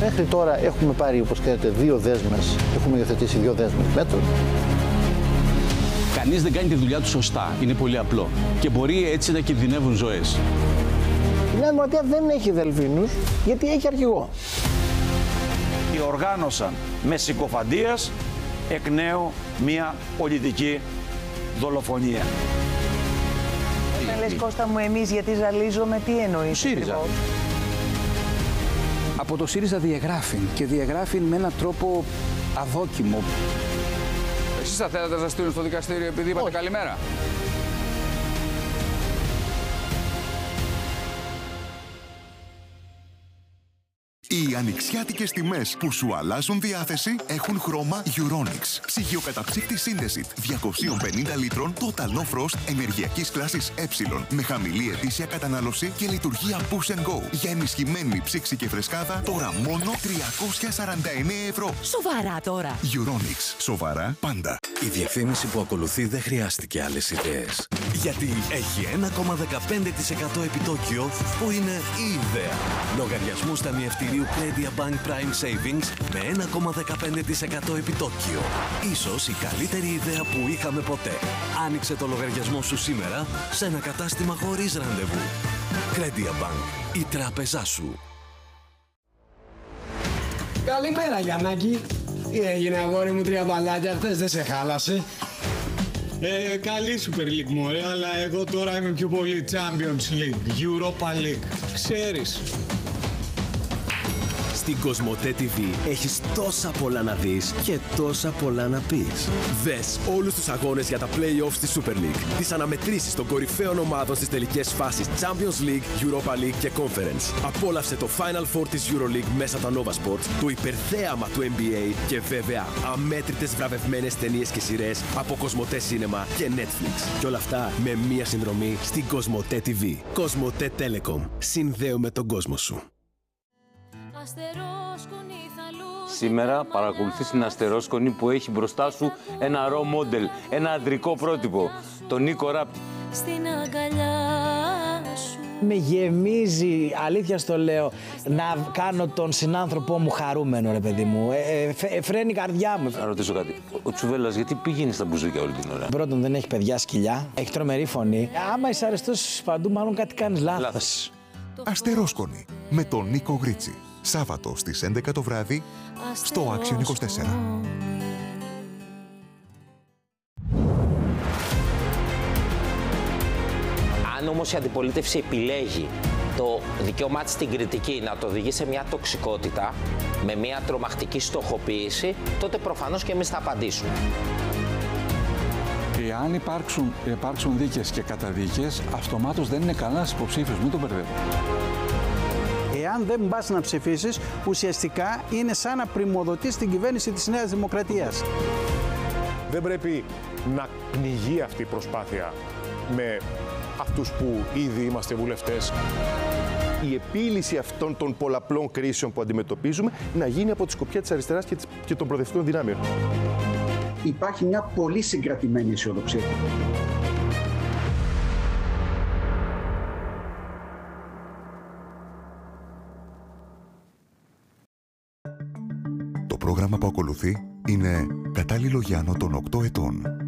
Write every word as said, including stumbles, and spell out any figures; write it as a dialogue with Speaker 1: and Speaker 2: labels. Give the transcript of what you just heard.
Speaker 1: Μέχρι τώρα έχουμε πάρει, όπως ξέρετε, δύο δέσμες, έχουμε υιοθετήσει δύο δέσμες μέτρων.
Speaker 2: Κανείς δεν κάνει τη δουλειά του σωστά. Είναι πολύ απλό. Και μπορεί έτσι να κινδυνεύουν ζωές.
Speaker 1: Η Νέα Δημοκρατία δεν έχει δελφίνους, γιατί έχει αρχηγό.
Speaker 3: Διοργάνωσαν με συκοφαντίες εκ νέου μια πολιτική δολοφονία.
Speaker 4: Όταν λες, Κώστα μου, εμείς γιατί ζαλίζομαι, τι εννοείς?
Speaker 2: ΣΥΡΙΖΑ.
Speaker 5: Από το ΣΥΡΙΖΑ διαγράφει και διαγράφει με έναν τρόπο αδόκιμο.
Speaker 6: Εσείς θα θέλατε να σας στείλουν στο δικαστήριο επειδή είπατε καλημέρα?
Speaker 7: Οι ανοιξιάτικες τιμές που σου αλλάζουν διάθεση έχουν χρώμα Euronics. Ψυγειοκαταψύκτη σύνδεση διακόσια πενήντα λίτρων Total No Frost ενεργειακής κλάσης Ε. Με χαμηλή ετήσια κατανάλωση και λειτουργία Push and Go. Για ενισχυμένη ψήξη και φρεσκάδα τώρα μόνο τριακόσια σαράντα εννέα ευρώ.
Speaker 8: Σοβαρά τώρα.
Speaker 7: Euronics. Σοβαρά πάντα.
Speaker 9: Η διαφήμιση που ακολουθεί δεν χρειάστηκε άλλες ιδέες. Γιατί έχει ένα κόμμα δεκαπέντε τοις εκατό επιτόκιο που είναι η ιδέα. Λογαριασμούς ταμιευτηρίου Credit Bank Prime Savings με ένα κόμμα δεκαπέντε τοις εκατό επιτόκιο. Ίσως η καλύτερη ιδέα που είχαμε ποτέ. Άνοιξε το λογαριασμό σου σήμερα σε ένα κατάστημα χωρίς ραντεβού. Credit Bank. Η τράπεζά σου.
Speaker 10: Καλημέρα Γιαννάκη. Τι έγινε αγόρι μου, τρία μπαλάκια χθες, δεν σε χάλασε? Ε, καλή Super League μωρέ, αλλά εγώ τώρα είμαι πιο πολύ Champions League, Europa League, ξέρεις.
Speaker 11: Στην Κοσμοτέ τι βι έχεις τόσα πολλά να δεις και τόσα πολλά να πεις. Δες όλους τους αγώνες για τα play-offs στη Super League, τις αναμετρήσεις των κορυφαίων ομάδων στις τελικές φάσεις Champions League, Europa League και Conference. Απόλαυσε το Final Four της EuroLeague μέσα από τα Nova Sports, το υπερθέαμα του N B A και βέβαια αμέτρητες βραβευμένες ταινίες και σειρές από Κοσμοτέ Cinema και Netflix. Και όλα αυτά με μία συνδρομή στην Κοσμοτέ τι βι. Κοσμοτέ Telecom. Συνδέουμε τον κόσμο σου.
Speaker 12: Σήμερα παρακολουθείς την αστερόσκονη που έχει μπροστά σου ένα raw model, ένα αντρικό πρότυπο, τον Νίκο Ράπτη.
Speaker 8: Στην αγκαλιά σου.
Speaker 1: Με γεμίζει, αλήθεια στο λέω, να κάνω τον συνάνθρωπό μου χαρούμενο, ρε παιδί μου. Ε, ε, φρένει η καρδιά μου.
Speaker 12: Να ρωτήσω κάτι. Ο Τσουβέλλας γιατί πήγαινε στα μπουζούκια όλη την ώρα?
Speaker 1: Πρώτον, δεν έχει παιδιά σκυλιά, έχει τρομερή φωνή. Άμα είσαι αρεστός παντού, μάλλον κάτι κάνεις λάθος. λάθος.
Speaker 7: Αστερόσκονη με τον Νίκο Γρίτσι. Σάββατο στις έντεκα το βράδυ στο Action είκοσι τέσσερα.
Speaker 13: Αν όμως η αντιπολίτευση επιλέγει το δικαίωμά της στην κριτική να το οδηγεί σε μια τοξικότητα, με μια τρομακτική στοχοποίηση, τότε προφανώς και εμείς θα απαντήσουμε.
Speaker 2: Εάν υπάρξουν, υπάρξουν δίκες και καταδίκες, αυτομάτως δεν είναι κανένας υποψήφιος, μην τον μπερδεύω.
Speaker 5: Εάν δεν πας να ψηφίσεις, ουσιαστικά είναι σαν να πριμοδοτείς την κυβέρνηση της Νέας Δημοκρατίας.
Speaker 14: Δεν πρέπει να πνιγεί αυτή η προσπάθεια με αυτούς που ήδη είμαστε βουλευτές.
Speaker 15: Η επίλυση αυτών των πολλαπλών κρίσεων που αντιμετωπίζουμε να γίνει από τη σκοπιά της αριστεράς και των προοδευτικών δυνάμεων.
Speaker 16: Υπάρχει μια πολύ συγκρατημένη αισιοδοξία.
Speaker 7: Το πρόγραμμα που ακολουθεί είναι κατάλληλο για άνω των οκτώ ετών.